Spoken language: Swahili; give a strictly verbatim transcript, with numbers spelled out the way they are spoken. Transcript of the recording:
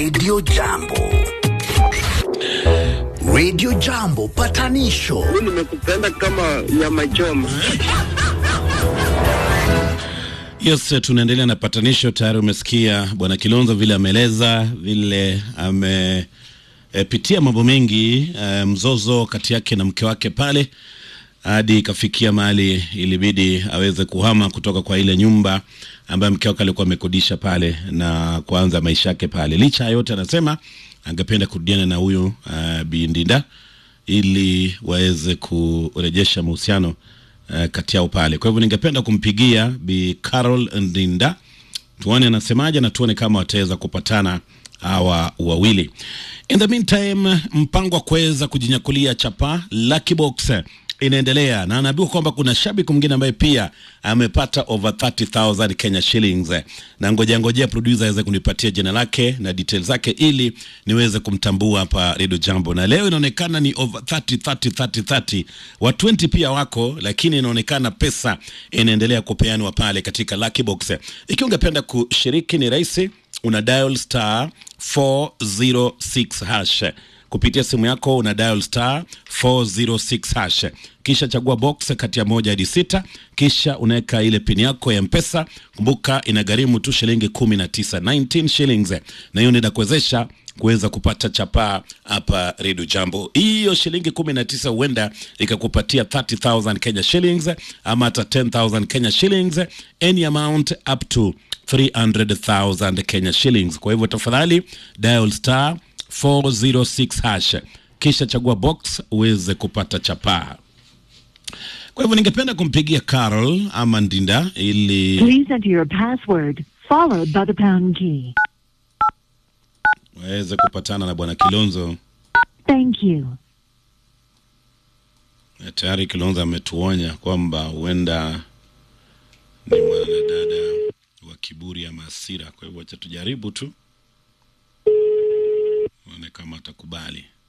Radio Jambo. Radio Jambo patanisho. Mimi nimekupenda kama ya machomo. Yes, tunaendelea na patanisho. Tayari umesikia Bwana Kilonzo vile ameeleza vile ame e, pitia mambo mengi, e, mzozo kati yake na mke wake pale hadi ikafikia mahali ilibidi aweze kuhama kutoka kwa ile nyumba ambayo mke wake alikuwa amekodisha pale na kuanza maisha yake pale. Licha yote anasema angependa kurudiana na huyu uh, Bi Ndinda ili waweze kurejesha mahusiano uh, kati yao pale. Kwa hivyo ningependa kumpigia Bi Carol Ndinda tuone anasemaje na tuone kama wataweza kupatana hawa wawili. In the meantime, mpango wa kuweza kujinyakulia chapa Lucky Box inaendelea na anaambiwa kwamba kuna shabiki mwingine ambaye pia amepata over thirty thousand Kenya shillings. Na ngoja ngojea producer aweze kunipatia jina lake na details zake ili niweze kumtambua hapa Radio Jambo. Na leo inaonekana ni over thirty thirty thirty thirty. Wa twenty pia wako, lakini inaonekana pesa inaendelea kupeanwa pale katika Lucky Box. Ikiwa ungependa kushiriki ni rahisi, una dial star four zero six hash. Kupitia simu yako una dial star four zero six hash. Kisha chagua box kati ya moja hadi sita. Kisha unaweka ile pin yako ya M-Pesa. Kumbuka inagharimu tu shilingi kumi na tisa, nineteen shillings. Na hiyo inakuwezesha kuweza kupata chapa hapa Radio Jambo. Hiyo shilingi kumi na tisa huenda ikakupatia thirty thousand Kenya shillings ama hata ten thousand Kenya shillings, any amount up to three hundred thousand Kenya shillings. Kwa hivyo tafadhali dial star four zero six hash. Kisha chagua box uweze kupata chapa. Kwa hivyo ningependa kumpigia Carol ama Ndinda ili Please enter your password followed by the pound key. waweze kupatana na Bwana Kilonzo. Thank you. Na tayari Kilonzo ametuonya kwamba huenda ni mwanadada wa kiburi ama hasira. Kwa hivyo acha tujaribu tu. Muone kama atakubali.